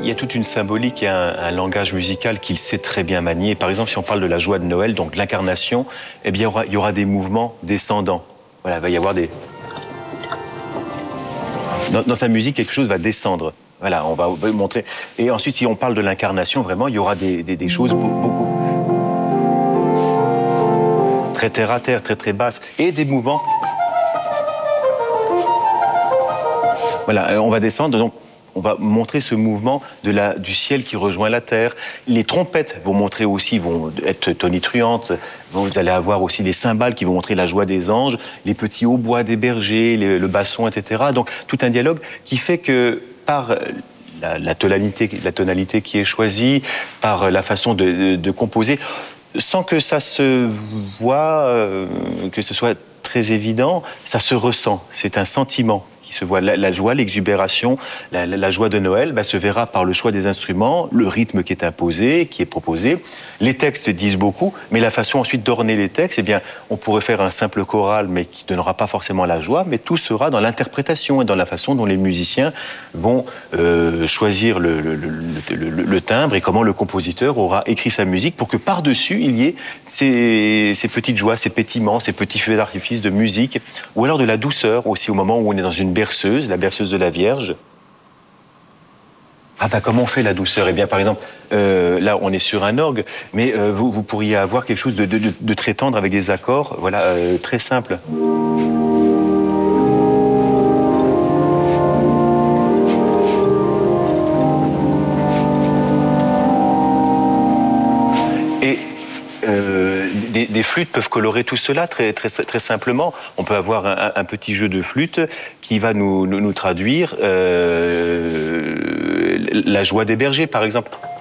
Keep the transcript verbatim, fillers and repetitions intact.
Il y a toute une symbolique et un, un langage musical qu'il sait très bien manier. Par exemple, si on parle de la joie de Noël, donc l'incarnation, eh bien, il y aura, il y aura des mouvements descendants. Voilà, il va y avoir des... Dans, dans sa musique, quelque chose va descendre. Voilà, on va montrer. Et ensuite, si on parle de l'incarnation, vraiment, il y aura des, des, des choses beaucoup... très terre à terre, très très basses. Et des mouvements... Voilà, on va descendre, donc on va montrer ce mouvement de la, du ciel qui rejoint la terre. Les trompettes vont montrer aussi, vont être tonitruantes. Vous allez avoir aussi des cymbales qui vont montrer la joie des anges, les petits hautbois des bergers, les, le basson, et cetera. Donc tout un dialogue qui fait que par la, la, tonalité, la tonalité qui est choisie, par la façon de, de, de composer, sans que ça se voit, euh, que ce soit très évident, ça se ressent. C'est un sentiment qui se voit. La, la joie, l'exubération, la, la, la joie de Noël bah, se verra par le choix des instruments, le rythme qui est imposé, qui est proposé. Les textes disent beaucoup, mais la façon ensuite d'orner les textes, eh bien, on pourrait faire un simple choral, mais qui ne donnera pas forcément la joie, mais tout sera dans l'interprétation et dans la façon dont les musiciens vont euh, choisir le, le, le, le, le timbre et comment le compositeur aura écrit sa musique pour que par-dessus, il y ait ces, ces petites joies, ces pétillements, ces petits feux d'artifice de musique, ou alors de la douceur aussi au moment où on est dans une berceuse, la berceuse de la Vierge. Ah bah comment on fait la douceur? Eh bien par exemple, euh, là on est sur un orgue, mais euh, vous, vous pourriez avoir quelque chose de, de, de très tendre avec des accords, voilà, euh, très simples. Et euh, des, des flûtes peuvent colorer tout cela très, très, très simplement. On peut avoir un, un petit jeu de flûte qui va nous, nous, nous traduire euh, la joie des bergers, par exemple.